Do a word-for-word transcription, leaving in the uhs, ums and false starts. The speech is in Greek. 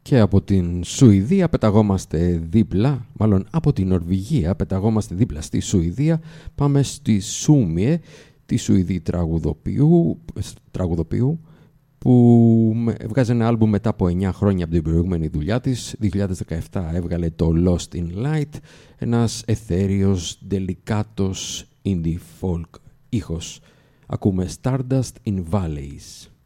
Και από την Σουηδία πεταγόμαστε δίπλα, μάλλον από την Νορβηγία πεταγόμαστε δίπλα στη Σουηδία. Πάμε στη Σούμιε, τη Σουηδή τραγουδοποιού, τραγουδοποιού που βγάζει ένα άλμπουμ μετά από εννιά χρόνια από την προηγούμενη δουλειά της. δύο χιλιάδες δεκαεπτά έβγαλε το Lost in Light, ένας εθέριος, ντελικάτος indie folk ήχος. Ακούμε Stardust in Valleys.